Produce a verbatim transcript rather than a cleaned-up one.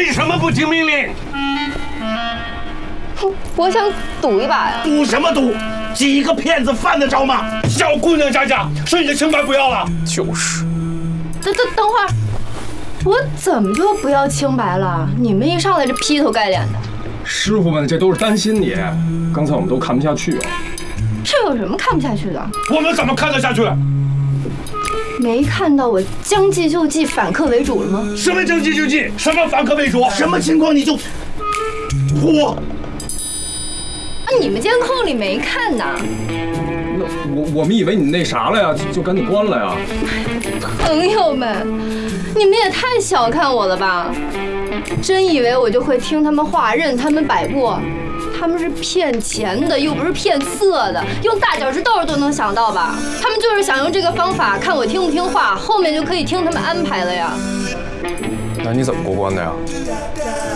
为什么不听命令？ 我想赌一把呀。 赌什么赌？几个骗子犯得着吗？小姑娘家家，是你的清白不要了。 就是。 等等等会儿，我怎么就不要清白了？你们一上来这劈头盖脸的。 师傅们，这都是担心你。刚才我们都看不下去啊。 这有什么看不下去的？ 我们怎么看得下去？ 没看到我将计就计，反客为主了吗？ 什么将计就计？什么反客为主？什么情况你就我？ 啊，你们监控里没看呐？ 那我我们以为你那啥了呀，就就赶紧关了呀。 朋友们，你们也太小看我了吧！真以为我就会听他们话，任他们摆布？他们是骗钱的，又不是骗色的，用大脚趾头都能想到吧？他们就是想用这个方法看我听不听话，后面就可以听他们安排了呀。 那你怎么过关的呀？